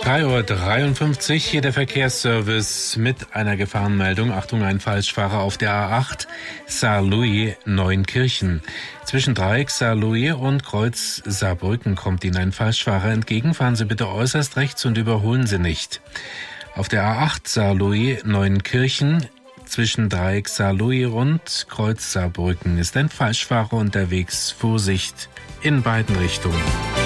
3:53 Uhr, hier der Verkehrsservice mit einer Gefahrenmeldung. Achtung, ein Falschfahrer auf der A8 Saarlouis-Neunkirchen. Zwischen Dreieck Saarlouis und Kreuz Saarbrücken kommt Ihnen ein Falschfahrer entgegen. Fahren Sie bitte äußerst rechts und überholen Sie nicht. Auf der A8 Saarlouis-Neunkirchen zwischen Dreieck Saarlouis und Kreuz Saarbrücken ist ein Falschfahrer unterwegs. Vorsicht in beiden Richtungen.